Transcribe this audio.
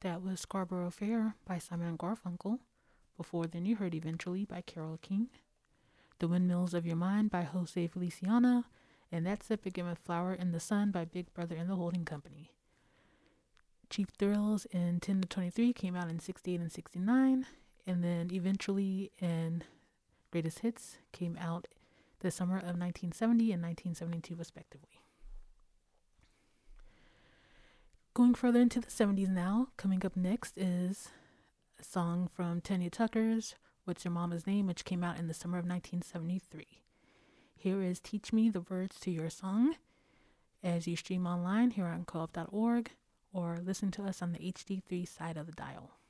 That was Scarborough Fair by Simon and Garfunkel. Before then, you heard Eventually by Carole King. The Windmills of Your Mind by Jose Feliciano. And That's It Begin with Flower in the Sun by Big Brother and the Holding Company. Cheap Thrills in 10 to 23 came out in 68 and 69. And then Eventually and Greatest Hits came out the summer of 1970 and 1972 respectively. Going further into the 70s now, coming up next is a song from Tanya Tucker's What's Your Mama's Name, which came out in the summer of 1973. Here is Teach Me the Words to Your Song as you stream online here on co-op.org or listen to us on the HD3 side of the dial.